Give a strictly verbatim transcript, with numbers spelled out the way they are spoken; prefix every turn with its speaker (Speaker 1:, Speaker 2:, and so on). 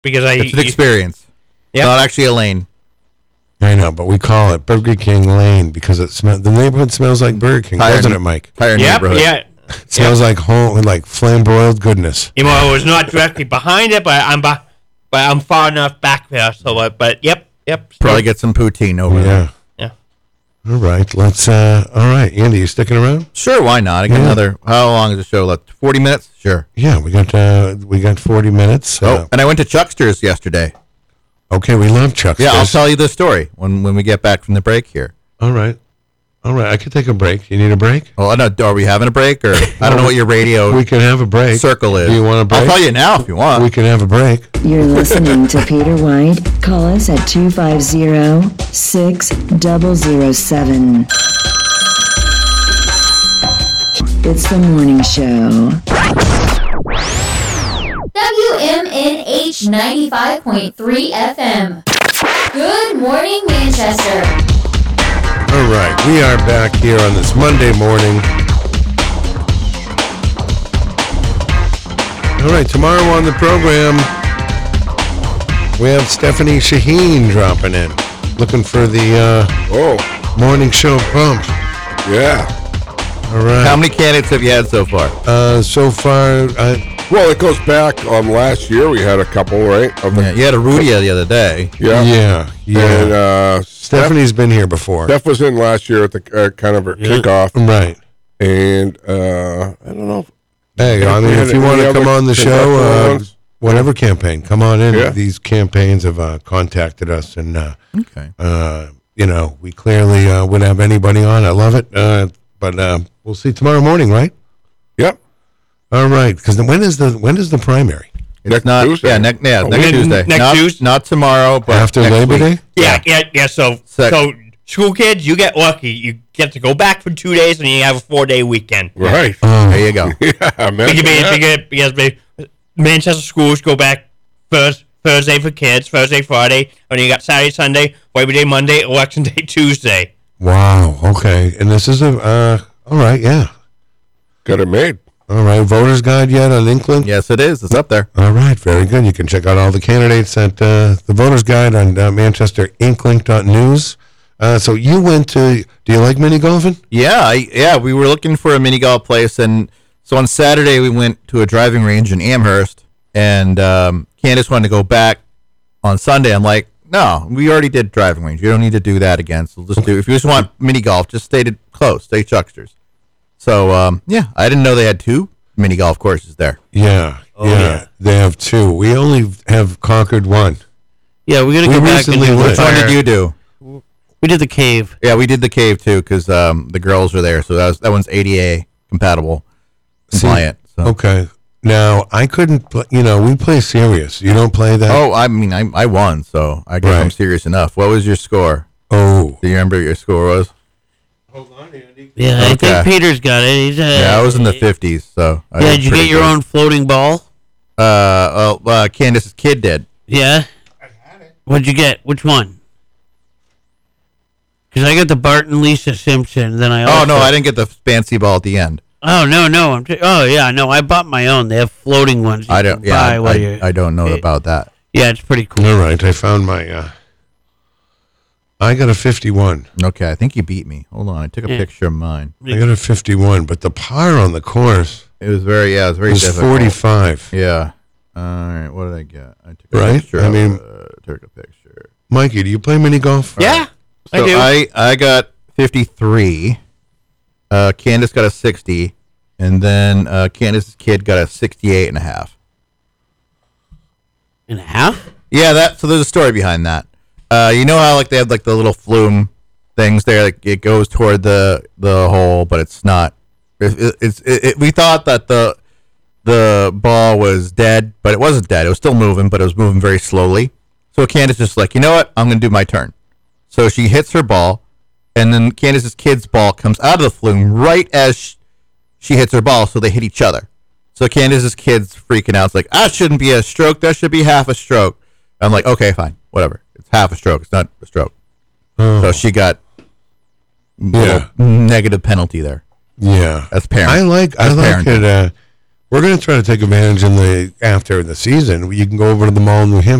Speaker 1: because I
Speaker 2: It's an experience.
Speaker 1: Yeah,
Speaker 2: not actually a lane.
Speaker 3: I know, but we call it Burger King Lane because it smells. The neighborhood smells like Burger King,
Speaker 2: Entire-
Speaker 3: doesn't it, Mike?
Speaker 2: Entire
Speaker 1: Yep,
Speaker 2: neighborhood.
Speaker 1: yeah.
Speaker 3: It smells like home, like flame broiled goodness.
Speaker 1: You know, it was not directly behind it, but I'm ba- but I'm far enough back there. So, uh, but yep, yep.
Speaker 2: Probably get some poutine over there.
Speaker 3: Yeah.
Speaker 1: Yeah.
Speaker 3: All right. Let's. Uh, all right, Andy, you sticking around?
Speaker 2: Sure, why not? I got
Speaker 3: Yeah.
Speaker 2: another. How long is the show left? Forty minutes. Sure.
Speaker 3: Yeah, we got. Uh, we got forty minutes.
Speaker 2: Oh,
Speaker 3: Uh,
Speaker 2: and I went to Chuckster's yesterday.
Speaker 3: okay, we love Chuck's.
Speaker 2: Yeah, I'll tell you the story when when we get back from the break here.
Speaker 3: All right. All right. I could take a break. You need a break?
Speaker 2: Well, I don't know. Are we having a break, or I don't know what your radio
Speaker 3: We can have a break.
Speaker 2: circle is?
Speaker 3: Do you want a break?
Speaker 2: I'll tell you now if you want.
Speaker 3: We can have a break.
Speaker 4: You're listening to Peter White. Call us at two five zero, six zero zero seven. It's the morning show.
Speaker 5: W M N H ninety-five point three F M. Good morning, Manchester.
Speaker 3: All right. We are back here on this Monday morning. All right. Tomorrow on the program, we have Stephanie Shaheen dropping in, looking for the uh,
Speaker 6: Oh,
Speaker 3: morning show bump.
Speaker 6: yeah.
Speaker 3: All right.
Speaker 2: How many candidates have you had so far?
Speaker 3: Uh, so far, uh,
Speaker 6: Well, it goes back. Um, last year we had a couple, right? Of the,
Speaker 2: Yeah, you had a Rudia the other day.
Speaker 6: yeah.
Speaker 3: yeah, yeah.
Speaker 6: And uh, Steph,
Speaker 3: Stephanie's been here before.
Speaker 6: Steph was in last year at the uh, kind of a kickoff,
Speaker 3: Right.
Speaker 6: and uh, I don't know.
Speaker 3: Hey, I mean,
Speaker 6: Any-
Speaker 3: if you
Speaker 6: any
Speaker 3: want to
Speaker 6: other
Speaker 3: come on the show,
Speaker 6: conductor
Speaker 3: uh,
Speaker 6: ones?
Speaker 3: whatever campaign, come on in.
Speaker 6: Yeah.
Speaker 3: These campaigns have uh, contacted us, and uh,
Speaker 2: Okay.
Speaker 3: uh, you know, we clearly uh, would have anybody on. I love it, uh, but uh, we'll see tomorrow morning, right?
Speaker 6: Yep.
Speaker 3: All right, because when is the when is the primary?
Speaker 2: It's
Speaker 6: Next
Speaker 2: not.
Speaker 6: Tuesday.
Speaker 2: Yeah, ne- yeah,
Speaker 6: Oh,
Speaker 2: next
Speaker 1: we-
Speaker 2: Tuesday.
Speaker 1: next
Speaker 2: not,
Speaker 1: Tuesday?
Speaker 2: Not tomorrow, but
Speaker 3: After
Speaker 2: next
Speaker 3: Labor
Speaker 2: week.
Speaker 3: Day?
Speaker 1: Yeah, yeah, yeah. So,
Speaker 2: Sec-
Speaker 1: so school kids, you get lucky. You get to go back for two days, and you have a four-day weekend.
Speaker 6: Right.
Speaker 2: There you go.
Speaker 6: Yeah. imagine
Speaker 1: Because,
Speaker 6: that.
Speaker 1: because, because Manchester schools go back first Thursday for kids, Thursday, Friday, and you got Saturday, Sunday, Labor Day, Monday, Election Day, Tuesday.
Speaker 3: Wow. Okay, and this is a uh, all right. Yeah.
Speaker 6: Got it made.
Speaker 3: All right. Voters Guide yet on Inkling?
Speaker 2: Yes, it is. It's up there.
Speaker 3: All right, very good. You can check out all the candidates at uh, the Voters Guide on uh, Manchester Inklink dot news. Uh, so you went to, do you like mini golfing?
Speaker 2: Yeah, I, yeah. We were looking for a mini golf place, and so on Saturday we went to a driving range in Amherst, and um, Candace wanted to go back on Sunday. I'm like, no, we already did driving range. You don't need to do that again. So just do. If you just want mini golf, just stay to, close, stay Chucksters. So um, yeah, I didn't know they had two mini golf courses there.
Speaker 3: Yeah,
Speaker 1: Oh,
Speaker 3: yeah,
Speaker 1: yeah.
Speaker 3: they have two. We only have conquered one.
Speaker 7: Yeah, we got to
Speaker 3: We
Speaker 7: go back and
Speaker 3: recently
Speaker 7: do
Speaker 3: went.
Speaker 7: the
Speaker 2: Which one
Speaker 7: fire.
Speaker 2: did you do?
Speaker 7: We did the cave.
Speaker 2: Yeah, we did the cave too because um, the girls are there, so that was, that one's A D A compatible, compliant. So.
Speaker 3: Okay. Now, I couldn't, pl- you know, we play serious. You don't play that?
Speaker 2: Oh, I mean, I I won, so I guess I'm
Speaker 3: Right.
Speaker 2: serious enough. What was your score?
Speaker 3: Oh.
Speaker 2: Do you remember what your score was?
Speaker 7: Yeah, I
Speaker 2: Okay.
Speaker 7: think Peter's got it. He's, uh,
Speaker 2: Yeah, I was in the fifties, so. I
Speaker 7: Yeah,
Speaker 2: did
Speaker 7: did you
Speaker 2: pretty
Speaker 7: get your
Speaker 2: good.
Speaker 7: own floating ball?
Speaker 2: Uh, well, uh, Candace's kid did.
Speaker 7: Yeah. What'd you get? Which one? Because I got the Bart and Lisa Simpson. Then I
Speaker 2: Oh
Speaker 7: also,
Speaker 2: no, I didn't get the fancy ball at the end.
Speaker 7: Oh no, no. I'm. T- oh yeah, no. I bought my own. They have floating ones. you
Speaker 2: I don't.
Speaker 7: can
Speaker 2: Yeah,
Speaker 7: buy
Speaker 2: I,
Speaker 7: while
Speaker 2: I,
Speaker 7: you're-
Speaker 2: I don't know
Speaker 7: it-
Speaker 2: about that.
Speaker 7: Yeah, it's pretty cool.
Speaker 3: All right, I found my, uh, I got a fifty-one.
Speaker 2: Okay, I think you beat me. Hold on, I took a
Speaker 7: Yeah.
Speaker 2: picture of mine.
Speaker 3: I got a fifty-one, but the par on the course
Speaker 2: It was very. Yeah, it was very
Speaker 3: was
Speaker 2: difficult.
Speaker 3: forty-five.
Speaker 2: Yeah. All right. What did I get? I took a
Speaker 3: Right?
Speaker 2: picture.
Speaker 3: I
Speaker 2: of,
Speaker 3: mean-
Speaker 2: uh, took a picture.
Speaker 3: Mikey, do you play mini golf?
Speaker 1: Yeah, I
Speaker 2: So
Speaker 1: do.
Speaker 2: I, I got fifty-three. Uh, Candace got a sixty, and then uh, Candace's kid got a sixty-eight and a half.
Speaker 7: And a half?
Speaker 2: Yeah, that. So there's a story behind that. Uh, you know how like they have like the little flume things there, like it goes toward the the hole, but it's not. It, it, it's it, it, we thought that the the ball was dead, but it wasn't dead. It was still moving, but it was moving very slowly. So Candace just like, you know what? I'm gonna do my turn. So she hits her ball, and then Candace's kid's ball comes out of the flume right as she, she hits her ball. So they hit each other. So Candace's kid's freaking out. It's like, that shouldn't be a stroke. That should be half a stroke. I'm like, okay, fine, whatever. It's half a stroke. It's not a stroke.
Speaker 3: Oh,
Speaker 2: So she got
Speaker 3: yeah.
Speaker 2: a negative penalty there.
Speaker 3: Yeah.
Speaker 2: That's parent.
Speaker 3: I like I
Speaker 2: That's
Speaker 3: like
Speaker 2: parenting.
Speaker 3: it. Uh, We're going to try to take advantage in the after the season. You can go over to the mall in New Hampshire.